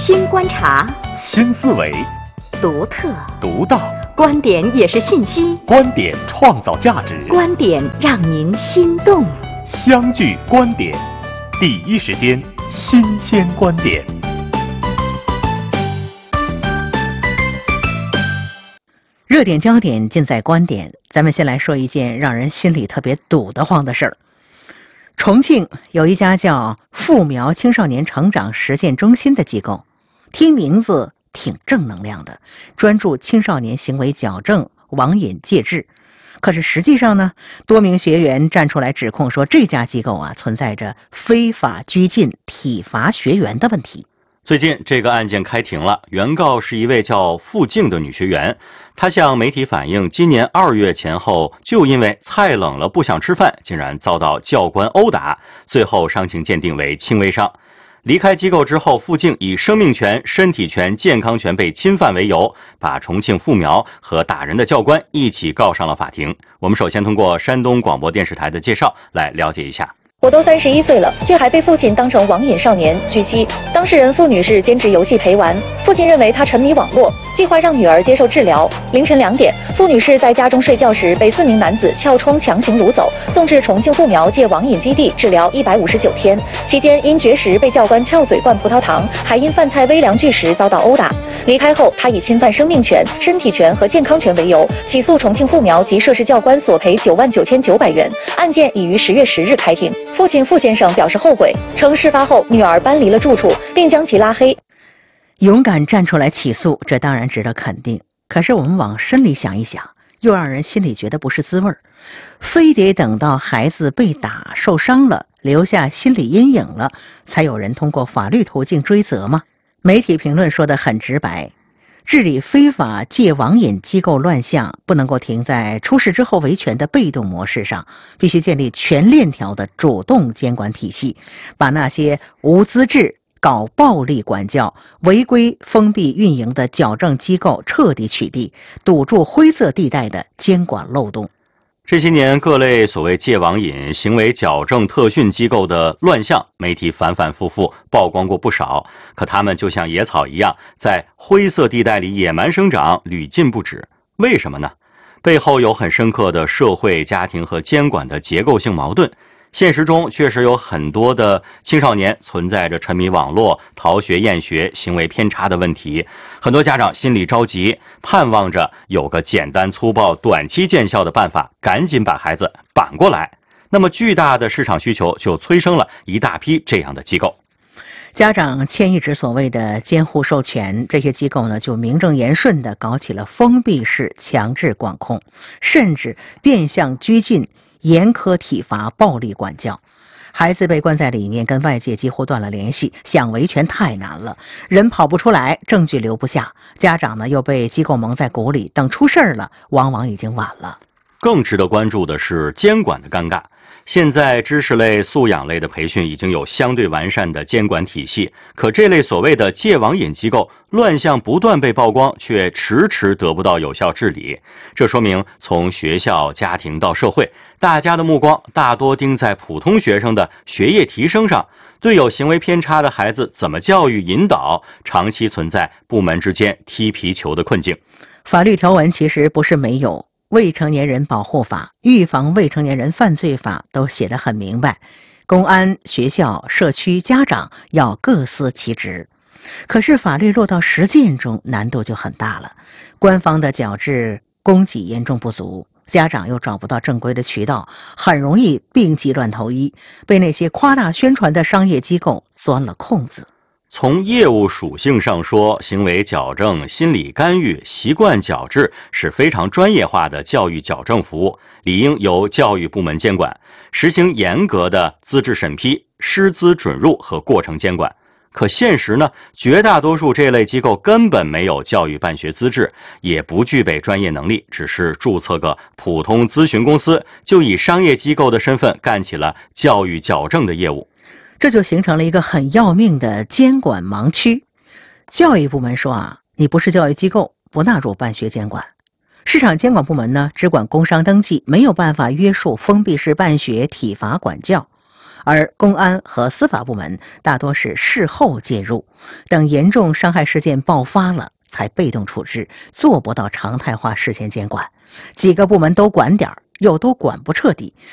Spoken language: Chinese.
新观察， 新思维， 独特、 独到， 观点也是信息， 观点创造价值， 观点让您心动。 相聚观点，第一时间新鲜观点。 热点焦点尽在观点。咱们先来说一件让人心里特别堵得慌的事儿。重庆有一家叫富苗青少年成长实践中心的机构，听名字挺正能量的，专注青少年行为矫正、网瘾戒治。可是实际上呢，多名学员站出来指控说，这家机构存在着非法拘禁、体罚学员的问题。 最近这个案件开庭了，原告是一位叫付静的女学员，她向媒体反映，今年2月前后就因为菜冷了不想吃饭，竟然遭到教官殴打，最后伤情鉴定为轻微伤。离开机构之后，付静以生命权、身体权、健康权被侵犯为由，把重庆富苗和打人的教官一起告上了法庭。我们首先通过山东广播电视台的介绍来了解一下。 我都31岁了，却还被父亲当成网瘾少年。据悉，当事人付女士兼职游戏陪玩，父亲认为她沉迷网络，计划让女儿接受治疗。凌晨2点，付女士在家中睡觉时被4名男子撬窗强行掳走，送至重庆富苗戒网瘾基地治疗159天。期间因绝食被教官撬嘴灌葡萄糖，还因饭菜微量巨食遭到殴打。离开后，她以侵犯生命权、身体权和健康权为由，起诉重庆富苗及涉事教官索赔99900元。案件已于10月10日开庭。父亲付先生表示后悔，称事发后女儿搬离了住处，并将其拉黑。 勇敢站出来起诉，这当然值得肯定。可是我们往深里想一想，又让人心里觉得不是滋味儿。非得等到孩子被打受伤了，留下心理阴影了，才有人通过法律途径追责吗？媒体评论说得很直白，治理非法戒网瘾机构乱象，不能够停在出事之后维权的被动模式上，必须建立全链条的主动监管体系，把那些无资质、搞暴力管教、违规封闭运营的矫正机构彻底取缔，堵住灰色地带的监管漏洞。 这些年，各类所谓戒网瘾、行为矫正特训机构的乱象，媒体反反复复曝光过不少。可他们就像野草一样，在灰色地带里野蛮生长，屡禁不止。为什么呢？背后有很深刻的社会、家庭和监管的结构性矛盾。现实中确实有很多的青少年存在着沉迷网络、逃学厌学、行为偏差的问题，很多家长心里着急，盼望着有个简单粗暴、短期见效的办法，赶紧把孩子扳过来。那么巨大的市场需求就催生了一大批这样的机构。 家长欠一纸所谓的监护授权，这些机构呢就名正言顺地搞起了封闭式强制管控，甚至变相拘禁、严苛体罚、暴力管教。孩子被关在里面，跟外界几乎断了联系，想维权太难了，人跑不出来，证据留不下，家长呢又被机构蒙在鼓里，等出事儿了，往往已经晚了。 更值得关注的是监管的尴尬。现在知识类、素养类的培训已经有相对完善的监管体系，可这类所谓的戒网瘾机构乱象不断被曝光，却迟迟得不到有效治理。这说明从学校、家庭到社会，大家的目光大多盯在普通学生的学业提升上，对有行为偏差的孩子怎么教育引导，长期存在部门之间踢皮球的困境。 法律条文其实不是没有，未成年人保护法、预防未成年人犯罪法都写得很明白，公安、学校、社区、家长要各司其职。可是法律落到实践中难度就很大了，官方的矫治供给严重不足，家长又找不到正规的渠道，很容易病急乱投医，被那些夸大宣传的商业机构钻了空子。 从业务属性上说，行为矫正、心理干预、习惯矫治是非常专业化的教育矫正服务，理应由教育部门监管，实行严格的资质审批、师资准入和过程监管。可现实呢，绝大多数这类机构根本没有教育办学资质，也不具备专业能力，只是注册个普通咨询公司，就以商业机构的身份干起了教育矫正的业务。 这就形成了一个很要命的监管盲区。教育部门说你不是教育机构，不纳入办学监管。市场监管部门呢，只管工商登记，没有办法约束封闭式办学、体罚管教。 而公安和司法部门大多是事后介入，等严重伤害事件爆发了才被动处置，做不到常态化事前监管。几个部门都管点儿，又都管不彻底，